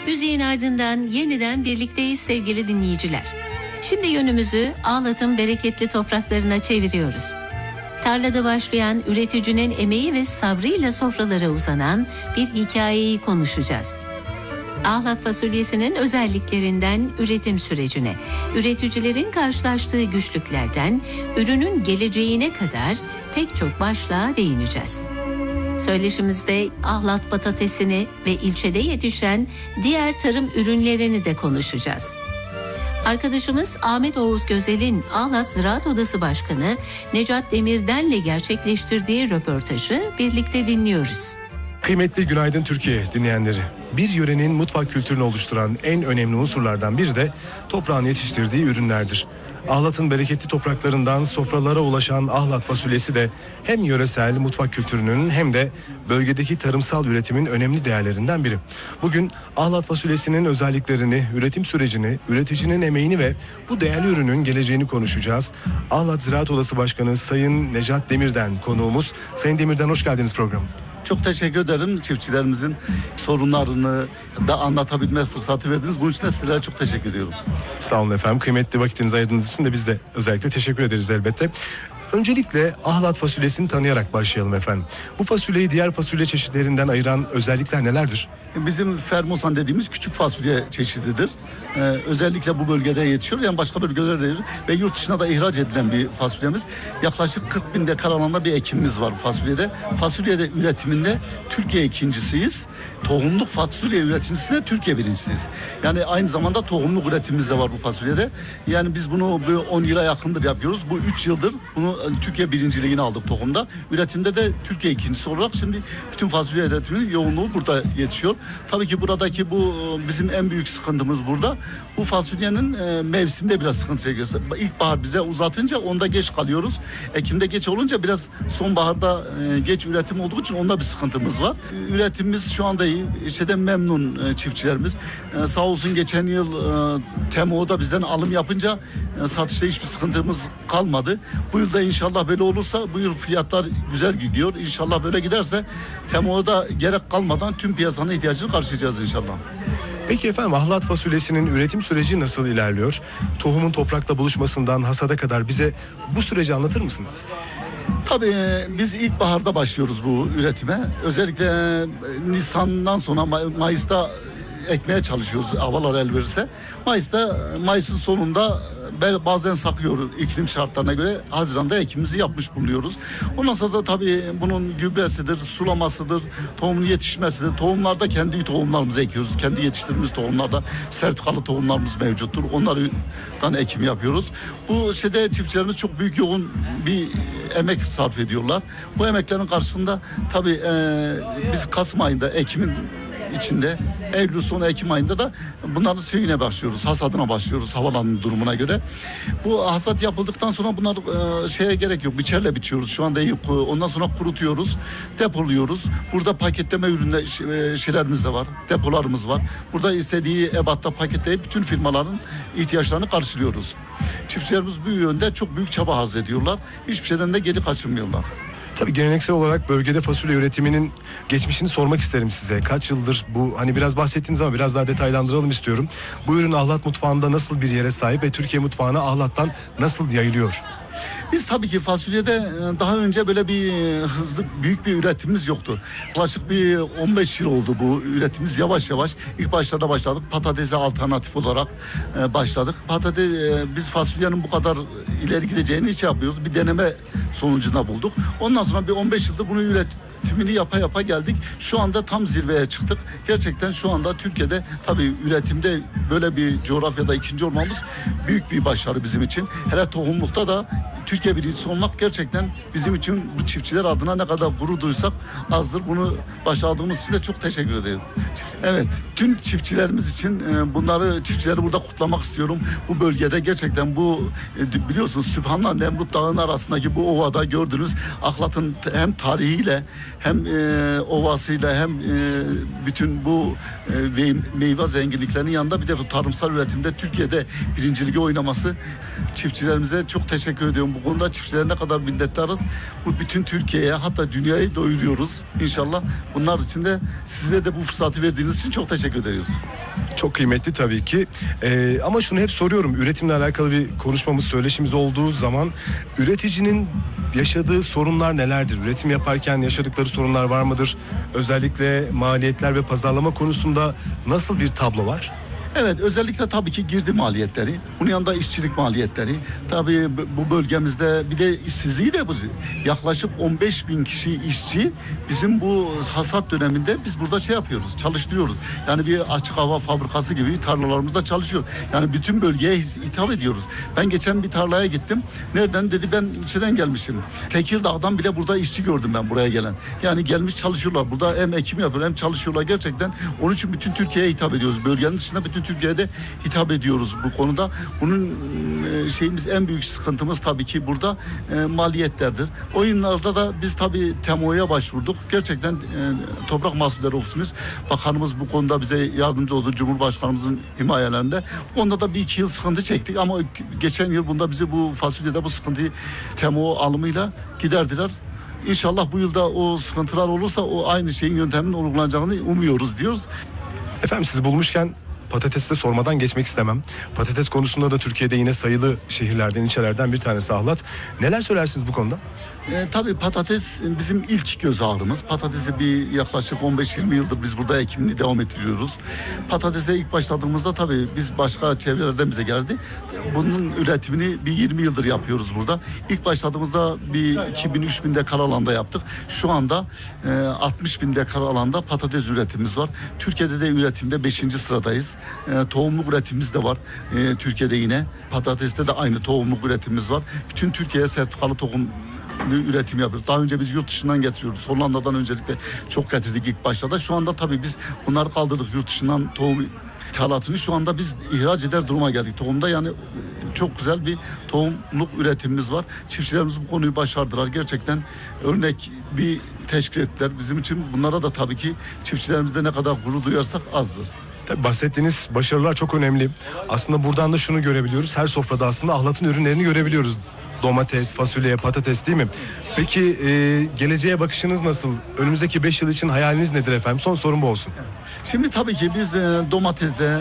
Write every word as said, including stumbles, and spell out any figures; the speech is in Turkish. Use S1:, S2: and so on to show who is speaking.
S1: Müziğin ardından yeniden birlikteyiz sevgili dinleyiciler. Şimdi yönümüzü Ağlat'ın bereketli topraklarına çeviriyoruz. Tarlada başlayan üreticinin emeği ve sabrıyla sofralara uzanan bir hikayeyi konuşacağız. Ahlat fasulyesinin özelliklerinden üretim sürecine, üreticilerin karşılaştığı güçlüklerden ürünün geleceğine kadar pek çok başlığa değineceğiz. Söyleşimizde Ahlat patatesini ve ilçede yetişen diğer tarım ürünlerini de konuşacağız. Arkadaşımız Ahmet Oğuz Gözel'in Ahlat Ziraat Odası Başkanı Necat Demirden'le gerçekleştirdiği röportajı birlikte dinliyoruz.
S2: Kıymetli Günaydın Türkiye dinleyenleri. Bir yörenin mutfak kültürünü oluşturan en önemli unsurlardan biri de toprağın yetiştirdiği ürünlerdir. Ahlat'ın bereketli topraklarından sofralara ulaşan Ahlat fasulyesi de hem yöresel mutfak kültürünün hem de bölgedeki tarımsal üretimin önemli değerlerinden biri. Bugün Ahlat fasulyesinin özelliklerini, üretim sürecini, üreticinin emeğini ve bu değerli ürünün geleceğini konuşacağız. Ahlat Ziraat Odası Başkanı Sayın Necat Demirden konuğumuz. Sayın Demirden, hoş geldiniz programımıza.
S3: Çok teşekkür ederim. Çiftçilerimizin sorunlarını da anlatabilme fırsatı verdiniz. Bunun için de sizlere çok teşekkür ediyorum.
S2: Sağ olun efendim. Kıymetli vakitinizi ayırdığınız için de biz de özellikle teşekkür ederiz elbette. Öncelikle Ahlat fasulyesini tanıyarak başlayalım efendim. Bu fasulyeyi diğer fasulye çeşitlerinden ayıran özellikler nelerdir?
S3: Bizim Fermosan dediğimiz küçük fasulye çeşididir. Ee, özellikle bu bölgede yetişiyor. Yani başka bölgelerde de yetişiyor. Ve yurt dışına da ihraç edilen bir fasulyemiz. Yaklaşık kırk bin dekar alanda bir ekimimiz var bu fasulyede. Fasulyede üretiminde Türkiye ikincisiyiz. Tohumluk fasulye üretiminde Türkiye birincisiyiz. Yani aynı zamanda tohumluk üretimimiz de var bu fasulyede. Yani biz bunu on yıla yakındır yapıyoruz. Bu üç yıldır bunu Türkiye birinciliğini aldık tohumda. Üretimde de Türkiye ikincisi olarak şimdi bütün fasulye üretiminin yoğunluğu burada yetişiyor. Tabii ki buradaki bu bizim en büyük sıkıntımız burada. Bu fasulyenin e, mevsimde biraz sıkıntı çekiyoruz. İlkbahar bize uzatınca onda geç kalıyoruz. Ekim'de geç olunca biraz sonbaharda e, geç üretim olduğu için onda bir sıkıntımız var. Üretimimiz şu anda iyi. İşte memnun e, çiftçilerimiz. E, sağ olsun geçen yıl e, T M O'da bizden alım yapınca e, satışta hiçbir sıkıntımız kalmadı. Bu yıl da inşallah böyle olursa bu yıl fiyatlar güzel gidiyor. İnşallah böyle giderse T M O'da gerek kalmadan tüm piyasanın ihtiyacını karşılayacağız inşallah.
S2: Peki efendim, Ahlat fasulyesinin üretim süreci nasıl ilerliyor? Tohumun toprakla buluşmasından hasada kadar bize bu süreci anlatır mısınız?
S3: Tabii biz ilkbaharda başlıyoruz bu üretime. Özellikle Nisan'dan sonra Mayıs'ta ekmeye çalışıyoruz havalar el verirse. Mayıs'ta Mayıs'ın sonunda bazen sakıyor iklim şartlarına göre. Haziran'da ekimimizi yapmış bulunuyoruz. Ondan sonra da tabii bunun gübresidir, sulamasıdır, tohumun yetişmesidir. Tohumlarda kendi tohumlarımızı ekiyoruz. Kendi yetiştirdiğimiz tohumlarda sertifikalı tohumlarımız mevcuttur. Onlardan ekim yapıyoruz. Bu şeyde çiftçilerimiz çok büyük yoğun bir emek sarf ediyorlar. Bu emeklerin karşısında tabii e, biz Kasım ayında ekimin içinde, Eylül sonu Ekim ayında da bunların şeyine başlıyoruz, hasadına başlıyoruz havalanın durumuna göre. Bu hasat yapıldıktan sonra bunlar e, şeye gerek yok, biçerle biçiyoruz şu anda, ondan sonra kurutuyoruz, depoluyoruz. Burada paketleme ürünler şeylerimiz de var, depolarımız var. Burada istediği ebatta paketleyip bütün firmaların ihtiyaçlarını karşılıyoruz. Çiftçilerimiz bu yönde çok büyük çaba harz ediyorlar. Hiçbir şeyden de geri kaçırmıyorlar.
S2: Tabii geleneksel olarak bölgede fasulye üretiminin geçmişini sormak isterim size. Kaç yıldır bu, hani biraz bahsettiniz ama biraz daha detaylandıralım istiyorum. Bu ürün Ahlat mutfağında nasıl bir yere sahip ve Türkiye mutfağına Ahlat'tan nasıl yayılıyor?
S3: Biz tabii ki fasulyede daha önce böyle bir hızlı büyük bir üretimimiz yoktu. Yaklaşık bir on beş yıl oldu bu üretimimiz yavaş yavaş. İlk başlarda başladık. Patatese alternatif olarak başladık. Patates, biz fasulyenin bu kadar ileri gideceğini hiç yapmıyoruz. Bir deneme sonucunda bulduk. Ondan sonra bir on beş yıldır bunu üret üretimini yapa yapa geldik. Şu anda tam zirveye çıktık. Gerçekten şu anda Türkiye'de tabii üretimde böyle bir coğrafyada ikinci olmamız büyük bir başarı bizim için. Hele tohumlukta da Türkiye birincisi olmak gerçekten bizim için, bu çiftçiler adına ne kadar gurur duysak azdır. Bunu başardığımız için de çok teşekkür ederim. Evet, tüm çiftçilerimiz için bunları, çiftçileri burada kutlamak istiyorum. Bu bölgede gerçekten bu, biliyorsunuz Sübhan'la Nemrut Dağı'nın arasındaki bu ovada gördüğünüz Ahlat'ın hem tarihiyle hem e, ovasıyla hem e, bütün bu e, meyve zenginliklerinin yanında bir de bu tarımsal üretimde Türkiye'de birinciliği oynaması, çiftçilerimize çok teşekkür ediyorum. Bu konuda çiftçilere ne kadar minnettarız. Bu bütün Türkiye'ye, hatta dünyayı doyuruyoruz inşallah. Bunlar için de size de bu fırsatı verdiğiniz için çok teşekkür ediyoruz.
S2: Çok kıymetli tabii ki. Ee, ama şunu hep soruyorum. Üretimle alakalı bir konuşmamız, söyleşimiz olduğu zaman üreticinin yaşadığı sorunlar nelerdir? Üretim yaparken yaşadıkları sorunlar var mıdır? Özellikle maliyetler ve pazarlama konusunda nasıl bir tablo var?
S3: Evet, özellikle tabii ki girdi maliyetleri, bunun yanında işçilik maliyetleri. Tabii bu bölgemizde bir de işsizliği de bu. Yaklaşık on beş bin kişi işçi bizim bu hasat döneminde biz burada şey yapıyoruz, çalıştırıyoruz. Yani bir açık hava fabrikası gibi tarlalarımızda çalışıyor. Yani bütün bölgeye hitap ediyoruz. Ben geçen bir tarlaya gittim. Nereden dedi, ben ilçeden gelmişim. Tekirdağ'dan bile burada işçi gördüm ben buraya gelen. Yani gelmiş çalışıyorlar. Burada hem ekim yapıyorlar hem çalışıyorlar gerçekten. Onun için bütün Türkiye'ye hitap ediyoruz. Bölgenin dışında bütün Türkiye'de hitap ediyoruz bu konuda. Bunun e, şeyimiz, en büyük sıkıntımız tabii ki burada e, maliyetlerdir. Oyunlarda da biz tabii T M O'ya başvurduk. Gerçekten e, Toprak Mahsulleri Ofisimiz, bakanımız bu konuda bize yardımcı oldu. Cumhurbaşkanımızın himayelerinde. Bu konuda da bir iki yıl sıkıntı çektik ama geçen yıl bunda bizi bu fasulyede bu sıkıntıyı T M O alımıyla giderdiler. İnşallah bu yılda o sıkıntılar olursa o aynı şeyin yönteminin uygulanacağını umuyoruz diyoruz.
S2: Efendim, sizi bulmuşken patatesi de sormadan geçmek istemem. Patates konusunda da Türkiye'de yine sayılı şehirlerden, ilçelerden bir tanesi Ahlat. Neler söylersiniz bu konuda?
S3: E, tabii patates bizim ilk göz ağrımız. Patatesi bir yaklaşık on beş yirmi yıldır biz burada ekimini devam ettiriyoruz. Patatese ilk başladığımızda tabii biz başka çevrelerden bize geldi. Bunun üretimini bir yirmi yıldır yapıyoruz burada. İlk başladığımızda bir iki bin üç bin dekar alanda yaptık. Şu anda e, altmış bin dekar alanda patates üretimimiz var. Türkiye'de de üretimde beşinci sıradayız. E, tohumluk üretimimiz de var. E, Türkiye'de yine patateste de aynı tohumluk üretimimiz var. Bütün Türkiye'ye sertifikalı tohum üretim yapıyoruz. Daha önce biz yurt dışından getiriyoruz. Hollanda'dan öncelikle çok getirdik ilk başta da. Şu anda tabii biz bunları kaldırdık. Yurt dışından tohum ithalatını şu anda biz ihraç eder duruma geldik. Tohumda yani çok güzel bir tohumluk üretimimiz var. Çiftçilerimiz bu konuyu başardılar. Gerçekten örnek bir teşkil ettiler. Bizim için bunlara da tabii ki çiftçilerimizde ne kadar gurur duyarsak azdır.
S2: Tabii bahsettiğiniz başarılar çok önemli. Aslında buradan da şunu görebiliyoruz. Her sofrada aslında Ahlat'ın ürünlerini görebiliyoruz. Domates, fasulye, patates, değil mi? Peki e, geleceğe bakışınız nasıl? Önümüzdeki beş yıl için hayaliniz nedir efendim? Son sorum bu olsun.
S3: Şimdi tabii ki biz e, domatesde